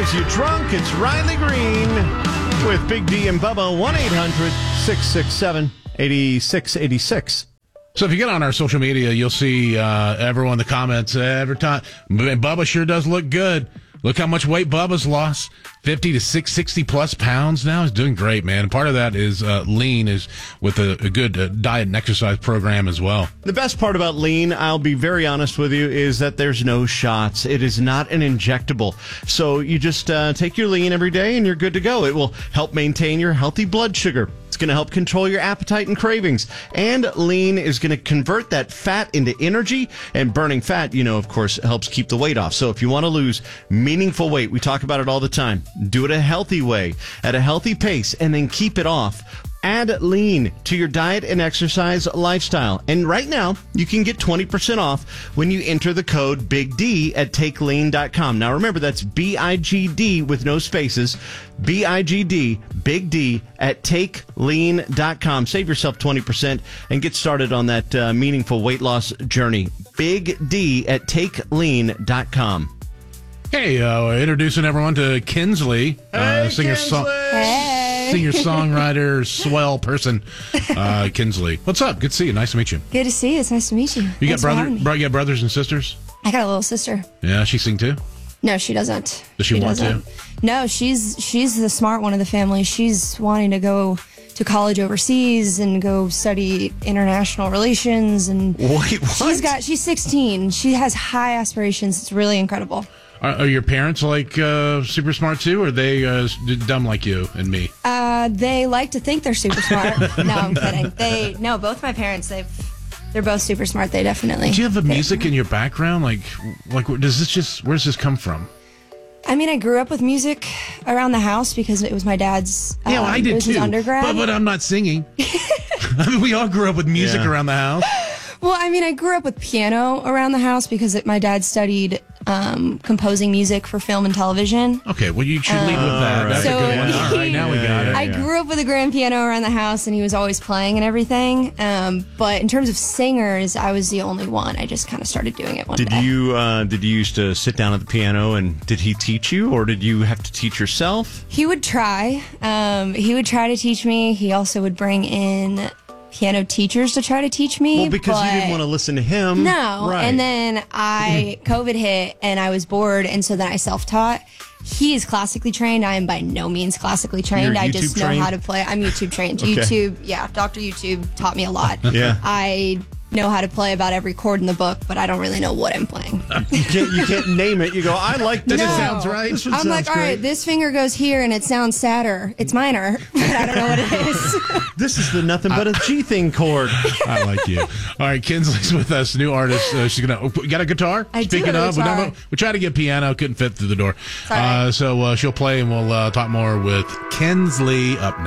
gives you drunk. It's Riley Green with Big D and Bubba. 1-800-667-8686. So if you get on our social media, you'll see everyone in the comments every time. Bubba sure does look good. Look how much weight Bubba's lost. 50 to 60 plus pounds now. He's doing great, man. Part of that is lean, is with a good diet and exercise program as well. The best part about lean, I'll be very honest with you, is that there's no shots. It is not an injectable. So you just take your lean every day and you're good to go. It will help maintain your healthy blood sugar. It's going to help control your appetite and cravings. And lean is going to convert that fat into energy. And burning fat, of course, helps keep the weight off. So if you want to lose meaningful weight, we talk about it all the time. Do it a healthy way, at a healthy pace, and then keep it off. Add lean to your diet and exercise lifestyle. And right now, you can get 20% off when you enter the code BIGD at TakeLean.com. Now remember, that's BIGD with no spaces. BIGD, Big D, at TakeLean.com. Save yourself 20% and get started on that meaningful weight loss journey. Big D at TakeLean.com. Hey, introducing everyone to Kinsley, singer-songwriter, swell person, Kinsley. What's up? Good to see you. Nice to meet you. Good to see you. It's nice to meet you. You got brothers and sisters? I got a little sister. Yeah, she sing too? No, she doesn't. Does she want to? No, she's the smart one of the family. She's wanting to go to college overseas and go study international relations. And wait, what? She's 16. She has high aspirations. It's really incredible. Are your parents like super smart too, or are they dumb like you and me? They like to think they're super smart. No, I'm kidding. Both my parents, they're both super smart. They definitely. Do you have music in your background? Like, where's this come from? I mean, I grew up with music around the house because it was my dad's. Yeah, I did too. His undergrad. But I'm not singing. I mean, we all grew up with music around the house. Well, I mean, I grew up with piano around the house because my dad studied composing music for film and television. Okay, well, you should lead with that. That's a good one. All right, now we got it. I grew up with a grand piano around the house, and he was always playing and everything. But in terms of singers, I was the only one. I just kind of started doing it one day. Did you used to sit down at the piano, and did he teach you, or did you have to teach yourself? He would try. He would try to teach me. He also would bring in piano teachers to try to teach me. Well, because you didn't want to listen to him. No. Right. And then COVID hit and I was bored, and so then I self-taught. He is classically trained. I am by no means classically trained. I just know how to play. I'm YouTube trained. Okay. Dr. YouTube taught me a lot. Yeah. I know how to play about every chord in the book, but I don't really know what I'm playing. You can't name it. You go, I like this. No. It sounds right. I'm like, all right, this finger goes here and it sounds sadder. It's minor, but I don't know what it is. This is the nothing but a G thing chord. I like you. All right, Kinsley's with us, new artist. She's gonna. You got a guitar? I do have a guitar. We tried to get piano, couldn't fit through the door. Sorry. So she'll play, and we'll talk more with Kinsley up next.